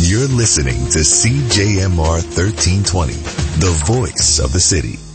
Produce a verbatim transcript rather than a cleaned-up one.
You're listening to C J M R thirteen twenty, the voice of the city.